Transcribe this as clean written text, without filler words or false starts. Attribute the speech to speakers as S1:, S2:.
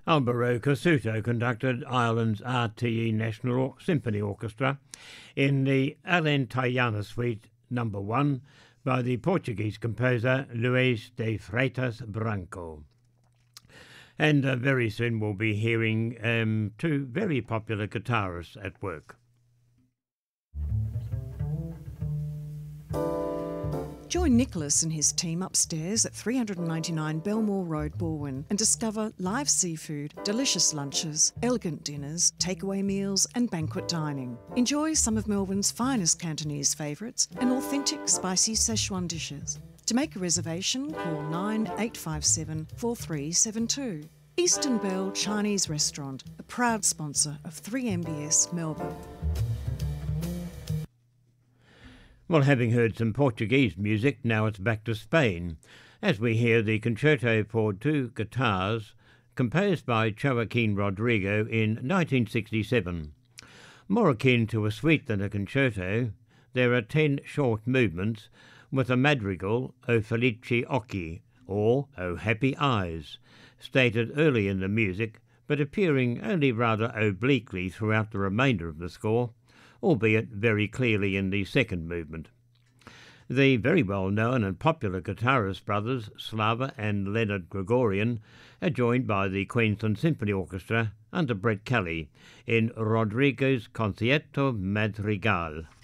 S1: Alvaro Cassuto conducted Ireland's RTE National Symphony Orchestra in the Alentejana Suite No. 1 by the Portuguese composer Luís de Freitas Branco. And very soon we'll be hearing two very popular guitarists at work.
S2: Join Nicholas and his team upstairs at 399 Belmore Road, Balwyn, and discover live seafood, delicious lunches, elegant dinners, takeaway meals and banquet dining. Enjoy some of Melbourne's finest Cantonese favourites and authentic spicy Szechuan dishes. To make a reservation, call 9857 4372. Eastern Bell Chinese Restaurant, a proud sponsor of 3MBS Melbourne.
S1: Well, having heard some Portuguese music, now it's back to Spain, as we hear the Concerto for Two Guitars, composed by Joaquin Rodrigo in 1967. More akin to a suite than a concerto, there are 10 short movements with a madrigal, O Felici Occhi, or O Happy Eyes, stated early in the music, but appearing only rather obliquely throughout the remainder of the score, albeit very clearly in the second movement. The very well-known and popular guitarist brothers Slava and Leonard Gregorian are joined by the Queensland Symphony Orchestra under Brett Kelly in Rodrigo's Concierto Madrigal.